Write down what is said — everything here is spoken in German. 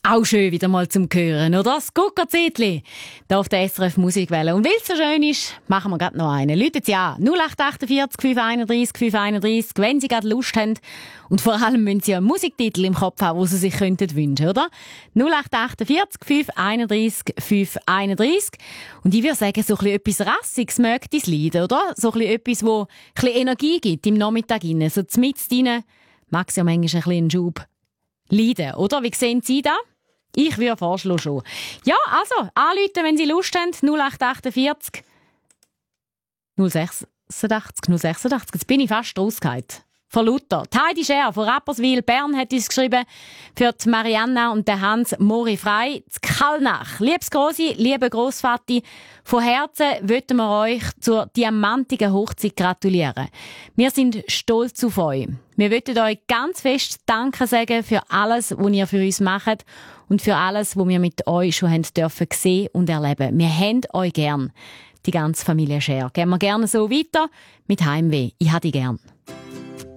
Auch schön wieder mal zum Hören, oder? Das Guckerzetli. Da auf der SRF Musikwelle. Und weil es so schön ist, machen wir gerade noch einen. Läutet Sie an. 0848 531 531, wenn Sie gerade Lust haben. Und vor allem müssen Sie einen Musiktitel im Kopf haben, den Sie sich wünschen könnten, oder? 0848 531 531. Und ich würde sagen, so ein bisschen etwas Rassiges mögt das Lied, oder? So ein bisschen etwas, wo ein bisschen Energie gibt im Nachmittag rein. So mitten rein mag es ja manchmal ein bisschen einen Schub leiden, oder? Wie sehen Sie das? Ich würde vorschlagen schon. Ja, also, anrufen, wenn Sie Lust haben. 0848 086 086. Jetzt bin ich fast rausgefallen. Von Luther. Die Heidi Scher von Rapperswil, Bern, hat uns geschrieben. Für die Marianna und den Hans Mori Frei. Z Kallnach. Liebes Grossi, liebe Grossvati, von Herzen wollten wir euch zur diamantigen Hochzeit gratulieren. Wir sind stolz auf euch. Wir möchten euch ganz fest Danke sagen für alles, was ihr für uns macht und für alles, was wir mit euch schon haben dürfen sehen und erleben. Wir haben euch gern. Die ganze Familie Scher. Gehen wir gerne so weiter mit Heimweh. Ich habe dich gern.